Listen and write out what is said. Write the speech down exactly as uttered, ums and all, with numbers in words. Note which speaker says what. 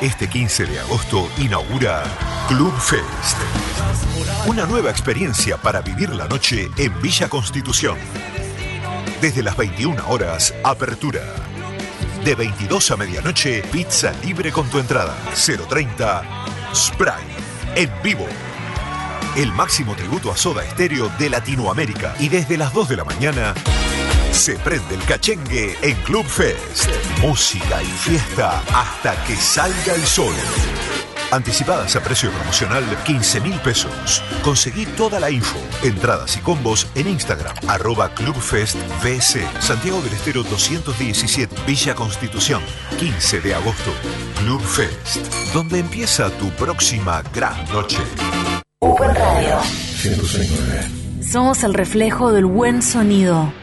Speaker 1: Este quince de agosto inaugura Club Fest. Una nueva experiencia para vivir la noche en Villa Constitución. Desde las veintiuna horas, apertura. De veintidós a medianoche, pizza libre con tu entrada. cero treinta, Sprite, en vivo. El máximo tributo a Soda Stereo de Latinoamérica. Y desde las dos de la mañana, se prende el cachengue en Club Fest. Música y fiesta hasta que salga el sol. Anticipadas a precio promocional, quince mil pesos. Conseguí toda la info, entradas y combos en Instagram, arroba ClubFestVC. Santiago del Estero doscientos diecisiete, Villa Constitución, quince de agosto. Club Fest, donde empieza tu próxima gran noche.
Speaker 2: U P E Radio
Speaker 3: ciento seis punto nueve.
Speaker 2: Somos el reflejo del buen sonido.